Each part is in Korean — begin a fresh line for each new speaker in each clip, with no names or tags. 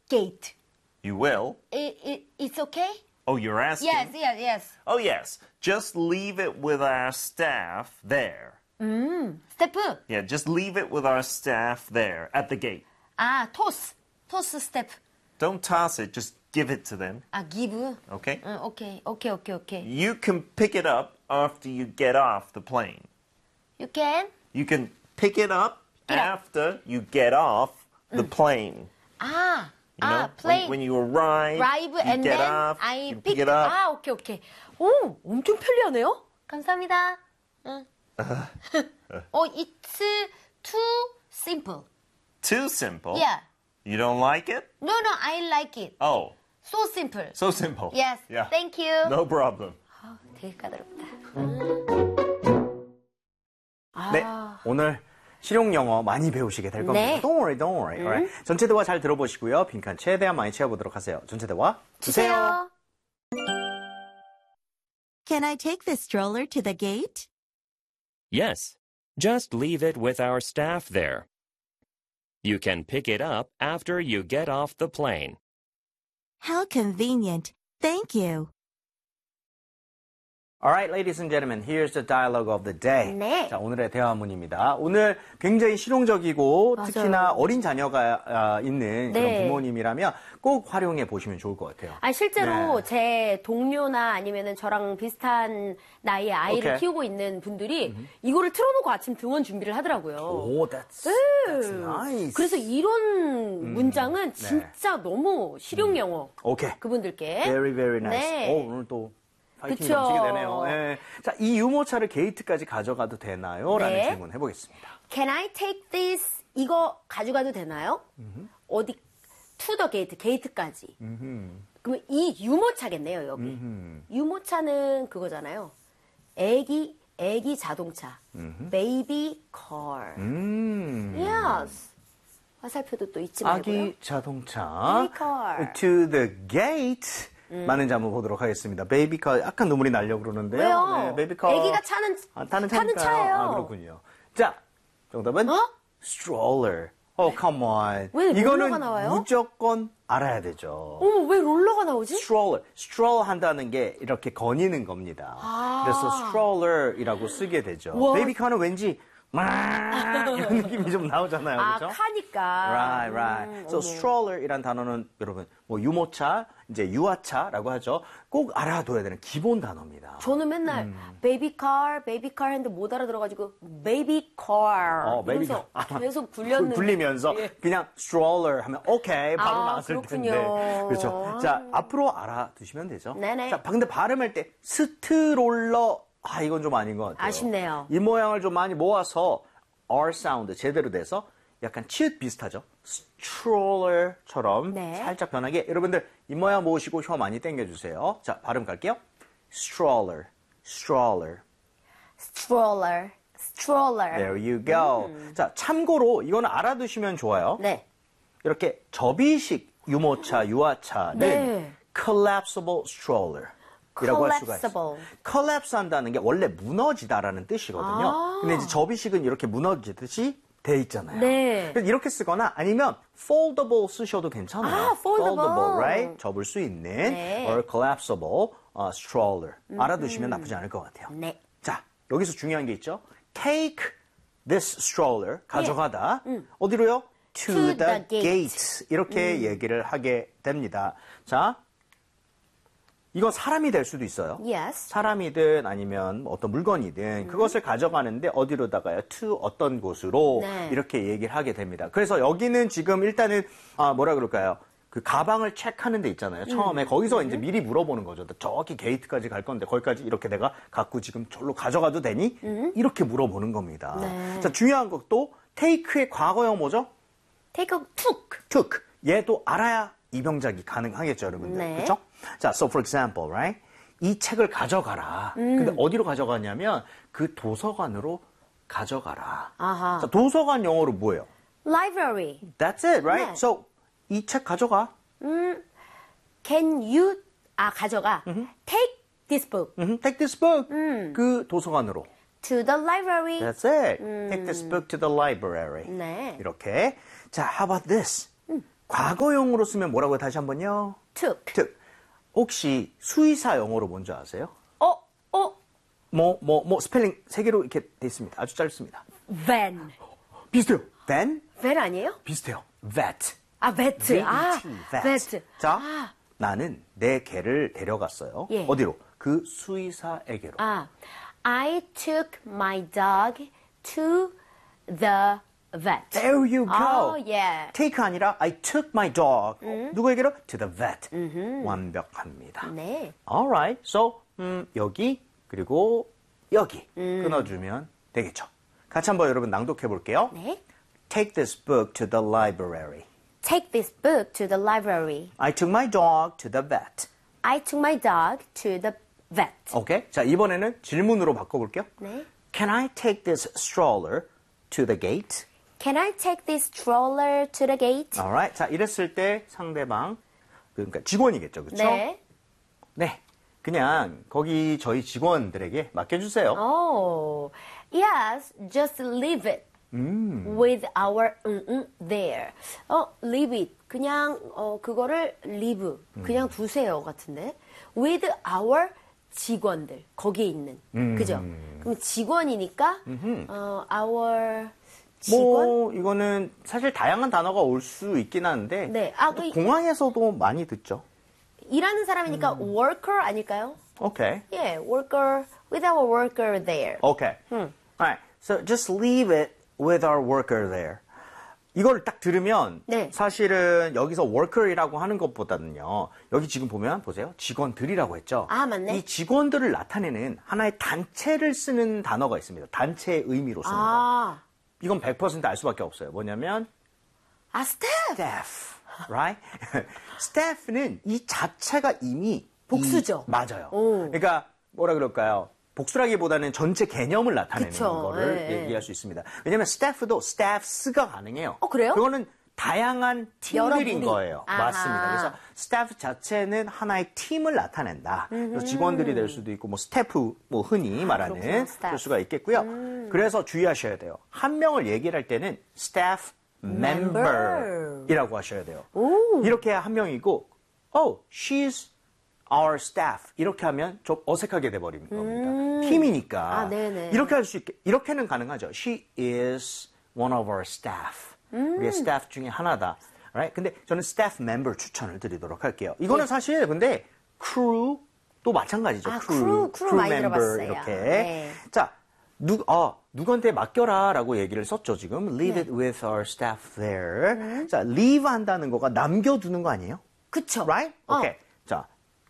gate.
You will?
It's okay?
Oh, you're asking?
Yes.
Oh, yes. Just leave it with our staff there.
스태프.
Yeah, just leave it with our staff there at the gate.
아, 토스 스태프.
Don't toss it, just give it to them.
아, give.
Okay?
오케이.
You can pick it up after you get off the plane.
You can?
You can pick it up after you get off the plane.
아,
You know,
plane.
when you arrive,
Drive
you
and
get
then
off,
I
you
pick
pick it up.
아, 오케이. 오, 엄청 편리하네요. 감사합니다. 응. It's too simple.
Too simple?
Yeah.
You don't like it?
No, I like it.
Oh,
So simple.
so simple.
Yes.
Yeah.
Thank you.
No problem.
되게 까다롭다.
네, 오늘 실용 영어 많이 배우시게 될 겁니다.
네.
Don't worry. Alright. 전체 대화 잘 들어보시고요. 빈칸 최대한 많이 채워보도록 하세요. 전체 대화 주세요.
Can I take the stroller to the gate?
Yes, just leave it with our staff there. You can pick it up after you get off the plane.
How convenient. Thank you.
Alright, ladies and gentlemen, here's the dialogue of the day.
네.
자, 오늘의 대화문입니다. 오늘 굉장히 실용적이고
맞아요.
특히나 어린 자녀가 있는
네.
그런 부모님이라면 꼭 활용해 보시면 좋을 것 같아요.
아니, 실제로
네.
제 동료나 아니면은 저랑 비슷한 나이의 아이를
오케이.
키우고 있는 분들이 이거를 틀어놓고 아침 등원 준비를 하더라고요.
오, that's nice.
그래서 이런 문장은 진짜 너무 실용 영어.
오케이.
그분들께.
Very nice.
네.
오늘 또 파이팅이
그쵸.
넘치게 되네요. 예. 자, 이 유모차를 게이트까지 가져가도 되나요? 라는
네.
질문 해보겠습니다.
Can I take this? 이거 가져가도 되나요? 어디? To the gate, 게이트까지. 그러면 이 유모차겠네요, 여기. 유모차는 그거잖아요. 애기 자동차. Baby car. Yes. 화살표도 또 잊지 말고요.
아기 자동차.
Baby car.
To the gate. 많은지 한번 보도록 하겠습니다. 베이비카 약간 눈물이 나려고 그러는데요.
왜요?
네, 베이비카.
애기가 타는 차예요.
아, 그렇군요. 자, 정답은 stroller. come on.
왜
이거는
롤러가 나와요?
무조건 알아야 되죠.
어머, 왜 롤러가 나오지?
stroll 한다는 게 이렇게 거니는 겁니다. 그래서 stroller이라고 쓰게 되죠.
우와.
베이비카는 왠지 이런 느낌이 좀 나오잖아요. 그렇죠?
카니까.
Right. So stroller이란 단어는 여러분 뭐 유모차, 이제 유아차라고 하죠. 꼭 알아둬야 되는 기본 단어입니다.
저는 맨날 베이비카 했는데 못 알아들어가지고 베이비카
베이비카.
계속 굴렸는데.
굴리면서 그냥 stroller 하면 오케이 바로 나왔을
그렇군요.
텐데. 그렇죠. 자, 앞으로 알아두시면 되죠.
네네.
자, 근데 발음할 때 스트롤러 이건 좀 아닌 것 같아요.
아쉽네요.
이 모양을 좀 많이 모아서 R 사운드 제대로 돼서 약간 치읓 비슷하죠. stroller처럼
네.
살짝 변하게 여러분들 이 모양 모으시고 혀 많이 당겨주세요. 자, 발음 갈게요. stroller. There you go. 자, 참고로 이거는 알아두시면 좋아요.
네.
이렇게 접이식 유모차, 유아차는
네.
collapsible stroller. 이라고 할 수가 있어요.
collapsible.
collapse 한다는 게 원래 무너지다라는 뜻이거든요. 근데 이제 접이식은 이렇게 무너지듯이 돼 있잖아요.
네.
그래서 이렇게 쓰거나 아니면 foldable 쓰셔도 괜찮아요.
foldable.
right? 접을 수 있는
네.
or collapsible stroller. 알아두시면 나쁘지 않을 것 같아요.
네.
자, 여기서 중요한 게 있죠. take this stroller, 가져가다. 어디로요? to the gate. 이렇게 얘기를 하게 됩니다. 자, 이건 사람이 될 수도 있어요.
Yes.
사람이든 아니면 어떤 물건이든 그것을 가져가는데 어디로다가요? to 어떤 곳으로
네.
이렇게 얘기를 하게 됩니다. 그래서 여기는 지금 일단은 뭐라 그럴까요? 그 가방을 체크하는 데 있잖아요. 처음에 거기서 이제 미리 물어보는 거죠. 저기 게이트까지 갈 건데 거기까지 이렇게 내가 갖고 지금 절로 가져가도 되니? 이렇게 물어보는 겁니다.
네.
자, 중요한 것도 take의 과거형 뭐죠?
Take a
took. 얘도 알아야 이병작이 가능하겠죠, 여러분들.
네.
그렇죠? 자, so for example, right? 이 책을 가져가라. 근데 어디로 가져가냐면 그 도서관으로 가져가라.
아하.
자, 도서관 영어로 뭐예요?
library.
That's it, right?
네.
So 이 책 가져가.
Can you 가져가. Take this book
Take this book. 그 도서관으로.
to the library.
That's it. Take this book to the library.
네.
이렇게. 자, how about this? 과거용으로 쓰면 뭐라고요? 다시 한번요.
took.
took. 혹시 수의사 영어로 뭔지 아세요? 스펠링 3개로 이렇게 돼 있습니다. 아주 짧습니다.
van.
비슷해요. van?
van 아니에요?
비슷해요. vet.
아, vet.
vet. 자,
아.
나는 내 개를 데려갔어요.
예.
어디로? 그 수의사에게로.
I took my dog to the vet.
There you go.
yeah.
take 아니라 I took my dog. 누구에게로? To the vet. 완벽합니다.
네.
Alright. So, 여기 그리고 여기 끊어주면 되겠죠. 같이 한번 여러분 낭독해 볼게요.
네.
Take this book to the library.
Take this book to the library.
I took my dog to the vet.
I took my dog to the vet.
오케이. 자, 이번에는 질문으로 바꿔볼게요.
네.
Can I take this stroller to the gate?
Can I take this stroller to the gate?
Alright. 자, 이랬을 때 상대방, 그러니까 직원이겠죠. 그렇죠?
네.
네. 그냥 거기 저희 직원들에게 맡겨주세요.
Oh, yes, just leave it with our there. Leave it. 그냥 그거를 leave. 그냥 두세요 같은데. With our 직원들 거기에 있는. 그죠? 그럼 직원이니까 our 직원?
이거는 사실 다양한 단어가 올 수 있긴 한데
네.
공항에서도 많이 듣죠.
일하는 사람이니까 worker 아닐까요?
오케이.
Yeah, worker with our worker there.
Okay. Alright. So just leave it with our worker there. 이거를 딱 들으면
네.
사실은 여기서 worker이라고 하는 것보다는요. 여기 지금 보면 보세요. 직원들이라고 했죠.
아, 맞네.
이 직원들을 나타내는 하나의 단체를 쓰는 단어가 있습니다. 단체의 의미로 쓰는 거. 이건 100% 알 수밖에 없어요. 뭐냐면
staff.
staff. Right? staff는 이 자체가 이미
복수죠.
맞아요.
오.
그러니까 뭐라 그럴까요? 복수라기보다는 전체 개념을 나타내는
그쵸.
거를
예.
얘기할 수 있습니다. 왜냐하면 staff도 staffs가 가능해요.
그래요?
그거는 다양한 팀들인
여러
거예요.
아하.
맞습니다. 그래서 staff 자체는 하나의 팀을 나타낸다. 그래서 직원들이 될 수도 있고, 뭐 스태프, 뭐 흔히 말하는
그렇구나, staff.
그럴 수가 있겠고요. 그래서 주의하셔야 돼요. 한 명을 얘기를 할 때는 staff member이라고 하셔야 돼요. 이렇게 한 명이고, she's our staff 이렇게 하면 좀 어색하게 돼버리는 겁니다. 팀이니까
네네.
이렇게 할 수 있게 이렇게는 가능하죠. She is one of our staff. 우리의 staff 중에 하나다. Right? 근데 저는 staff member 추천을 드리도록 할게요. 이거는 사실 근데 crew도 마찬가지죠.
crew 많이 들어봤어요.
이렇게.
네.
자, 누구한테 맡겨라라고 얘기를 썼죠, 지금. Leave it with our staff there. 자, leave 한다는 거가 남겨두는 거 아니에요?
그쵸.
Right? 오케이. 자,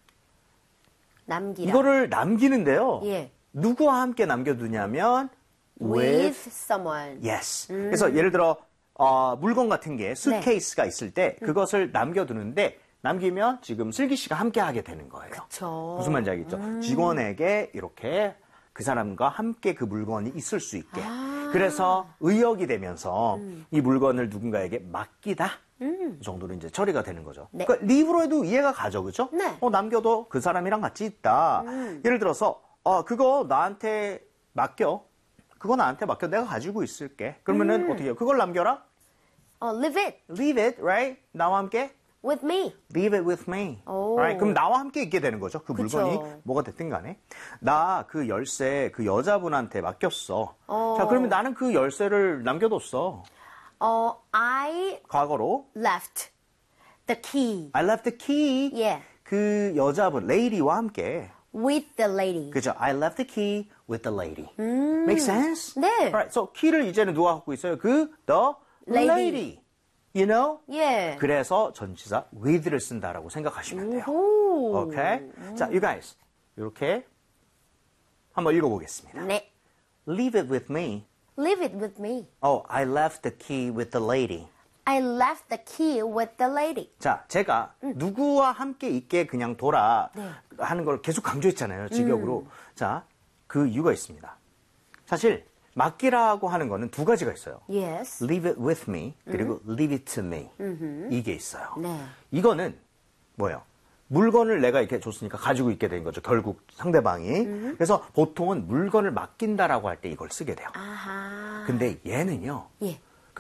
남기라.
이거를 남기는데요.
예.
누구와 함께 남겨두냐면
with someone.
yes. 그래서 예를 들어 물건 같은 게 수트케이스가 있을 때 그것을 남겨두는데 남기면 지금 슬기 씨가 함께 하게 되는 거예요.
그쵸.
무슨 말인지 알겠죠? 직원에게 이렇게 그 사람과 함께 그 물건이 있을 수 있게. 그래서 의역이 되면서 이 물건을 누군가에게 맡기다. 이 정도로 이제 처리가 되는 거죠.
네.
그러니까 리브로 해도 이해가 가죠, 그죠?
네.
남겨도 그 사람이랑 같이 있다. 예를 들어서 그거 나한테 맡겨. 그거 나한테 맡겨. 내가 가지고 있을게. 그러면은 어떻게 해요? 그걸 남겨라.
Leave it
Leave it, right? 나와 함께.
with me.
Leave it with me.
오.
Right? 그럼 나와 함께 있게 되는 거죠. 그
그쵸.
물건이 뭐가 됐든 간에. 나 그 열쇠 그 여자분한테 맡겼어. 자, 그러면 나는 그 열쇠를 남겨뒀어.
I
과거로.
left the key
I left the key.
Yeah.
그 여자분, lady와 함께.
with the lady.
그죠? I left the key with the lady. Make sense?
네.
Right. So, 키를 이제는 누가 갖고 있어요? the lady. You know?
예.
그래서 전치사 with를 쓴다라고 생각하시면 돼요.
오.
Okay? 자, you guys. 이렇게 한번 읽어보겠습니다.
네.
Leave it with me.
Leave it with me.
I left the key with the lady.
I left the key with the lady.
자, 제가 누구와 함께 있게 그냥 둬라 하는 걸 계속 강조했잖아요. 직역으로. 자, 그 이유가 있습니다. 사실 맡기라고 하는 거는 두 가지가 있어요.
Yes.
Leave it with me 그리고 leave it to me. 이게 있어요.
네.
이거는 뭐예요? 물건을 내가 이렇게 줬으니까 가지고 있게 된 거죠. 결국 상대방이. 그래서 보통은 물건을 맡긴다라고 할 때 이걸 쓰게 돼요.
아하.
근데 얘는요.
예.
그거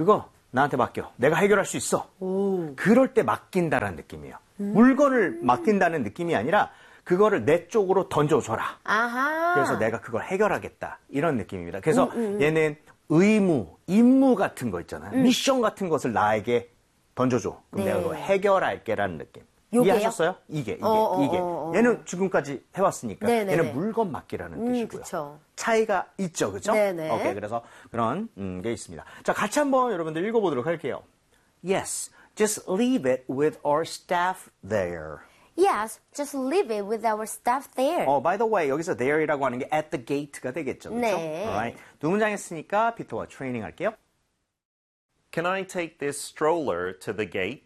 나한테 맡겨. 내가 해결할 수 있어. 그럴 때 맡긴다라는 느낌이에요. 물건을 맡긴다는 느낌이 아니라 그거를 내 쪽으로 던져줘라.
아하.
그래서 내가 그걸 해결하겠다. 이런 느낌입니다. 그래서 얘는 의무, 임무 같은 거 있잖아요. 미션 같은 것을 나에게 던져줘. 그럼
네.
내가 그거 해결할게라는 느낌.
요게요?
이해하셨어요? 이게. 얘는 지금까지 해왔으니까
네네네.
얘는 물건 맡기라는 뜻이고요.
그쵸.
차이가 있죠, 그죠?
네네.
오케이, 그래서 그런 게 있습니다. 자, 같이 한번 여러분들 읽어보도록 할게요. Yes, just leave it with our staff there.
Yes, just leave it with our staff there.
By the way, 여기서 there이라고 하는 게 at the gate가 되겠죠, 그렇죠?
네.
Alright. 두 문장 했으니까 피터와 트레이닝 할게요.
Can I take this stroller to the gate?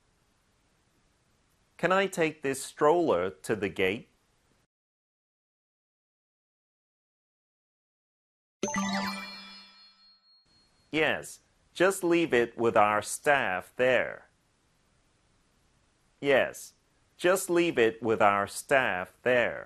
Can I take this stroller to the gate? Yes, just leave it with our staff there. Yes, just leave it with our staff there.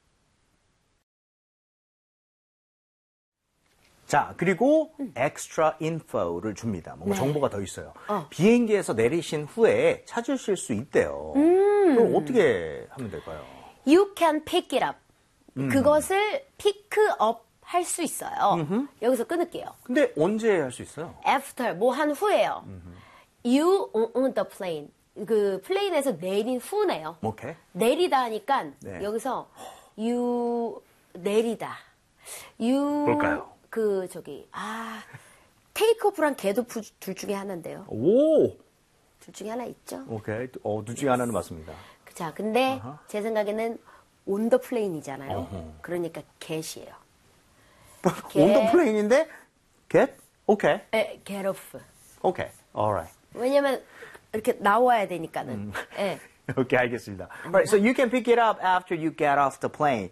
자, 그리고 extra info를 줍니다. 뭔가 정보가 더 있어요. 비행기에서 내리신 후에 찾으실 수 있대요. 그럼 어떻게 하면 될까요?
You can pick it up. 그것을 pick-up 할 수 있어요. 여기서 끊을게요.
근데 언제 할 수 있어요?
After, 뭐 한 후에요. You on the plane. 그 플레인에서 내린 후네요.
오케이.
내리다 하니까
네.
여기서 you 내리다. You
뭘까요?
그 저기 테이크오프랑 겟오프 둘 중에 하나인데요.
오!
둘 중에 하나 있죠.
오케이. 둘 중에 하나는 맞습니다.
자, 근데 제 생각에는 on the plane이잖아요. 그러니까 get이에요.
On the plane인데 get? 오케이.
네, get off.
오케이. Alright.
왜냐면 이렇게 나와야 되니까는. 네.
오케이, 알겠습니다. Alright, so you can pick it up after you get off the plane.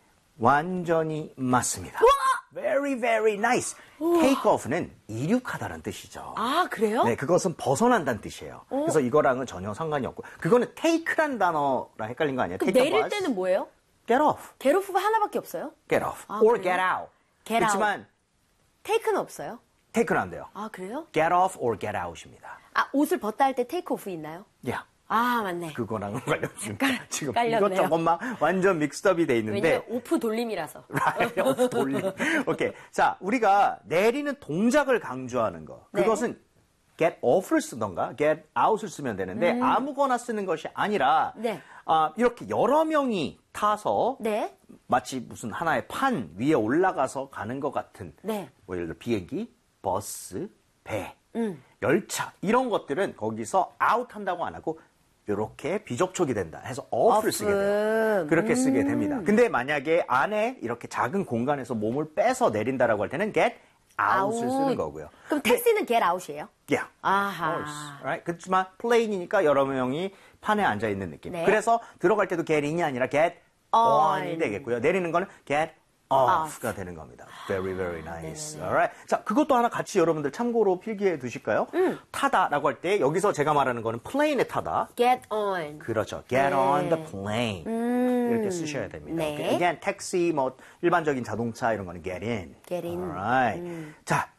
완전히 맞습니다. Very, very nice. Take off는 이륙하다는 뜻이죠.
아, 그래요?
네, 그것은 벗어난다는 뜻이에요. 그래서 이거랑은 전혀 상관이 없고. 그거는 take란 단어랑 헷갈린 거 아니에요?
그럼
Take a
내릴
bus,
때는 뭐예요?
get off,
get off가 하나밖에 없어요?
get off,
아,
or
그래요?
get out.
Get out.
그렇지만
take는 없어요?
take는 안 돼요.
아, 그래요?
Get off or get out입니다.
아, 옷을 벗다 할 때 take off 있나요?
Yeah.
아, 맞네.
그거랑은 관련없습니다. 지금
헷갈렸네요.
이것저것만 완전 믹스업이 돼 있는데.
왜냐면 오프 돌림이라서.
Right, off 돌림. 오케이. 자, 우리가 내리는 동작을 강조하는 거.
네.
그것은 get off를 쓰던가 get out을 쓰면 되는데 아무거나 쓰는 것이 아니라
네.
이렇게 여러 명이 타서
네.
마치 무슨 하나의 판 위에 올라가서 가는 것 같은
네.
뭐 예를 들어 비행기, 버스, 배, 열차 이런 것들은 거기서 out 한다고 안 하고 이렇게 비접촉이 된다 해서 off를 쓰게 돼요. 그렇게 쓰게 됩니다. 근데 만약에 안에 이렇게 작은 공간에서 몸을 빼서 내린다라고 할 때는 get out을
out.
쓰는 거고요.
그럼 택시는 get out이에요?
Yeah.
아하.
Of course. Right? 그렇지만 플레인이니까 여러 명이 판에 앉아 있는 느낌.
네.
그래서 들어갈 때도 get in이 아니라 get on이 되겠고요. 내리는 거는 get off가 되는 겁니다. Very, very nice. Alright. 자, 그것도 하나 같이 여러분들 참고로 필기해 두실까요? 타다라고 할 때 여기서 제가 말하는 거는 플레인에 타다.
get on.
그렇죠. Get on the plane. 이렇게 쓰셔야 됩니다.
네.
오케이? Again, 택시, 뭐 일반적인 자동차 이런 거는 get in.
get in.
Alright. 자,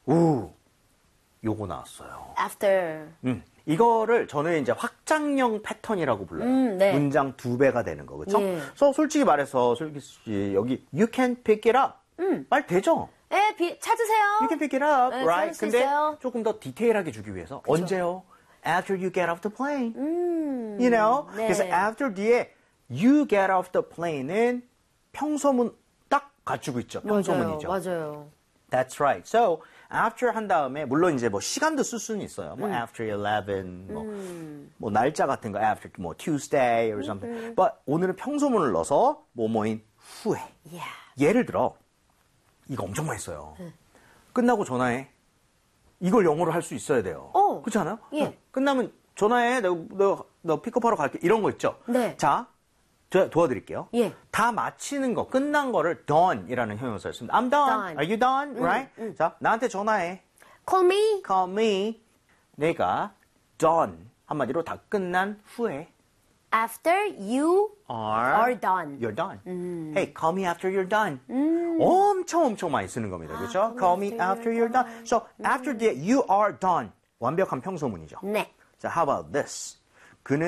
요거 나왔어요.
after.
이거를 저는 이제 확장형 패턴이라고 불러요.
네.
문장 2배가 되는 거, 그렇죠?
예.
그래서 솔직히 말해서 솔기 씨 여기 you can pick it up 말 되죠?
예, 찾으세요.
You can pick it up,
네,
right?
찾을 수
근데
있어요.
조금 더 디테일하게 주기 위해서 언제요? After you get off the plane, you know?
네.
그래서 after 뒤에 you get off the plane은 평소문 딱 갖추고 있죠. 평소문이죠.
맞아요.
That's right. So after 한 다음에 물론 이제 뭐 시간도 쓸 수는 있어요. 뭐 after 11, 뭐 날짜 같은 거 after 뭐 Tuesday or something. But 오늘은 평소문을 넣어서 뭐뭐인 후에.
Yeah.
예를 들어 이거 엄청 많이 써요. 끝나고 전화해. 이걸 영어로 할 수 있어야 돼요. 그렇지 않아요?
예.
끝나면 전화해. 너 픽업하러 갈게. 이런 거 있죠.
네.
자, 제가 도와드릴게요.
예.
다 마치는 거, 끝난 거를 done이라는 형용사를 씁니다. I'm done.
Done.
Are you done? Right? 자, 나한테 전화해.
call me.
Call me. 내가 done. 한마디로 다 끝난 후에
after you are done.
You're done. Hey, call me after you're done. 엄청 많이 쓰는 겁니다. 그렇죠? Call me after you're done. So after that, you are done. 완벽한 평소문이죠.
네.
자, how about this?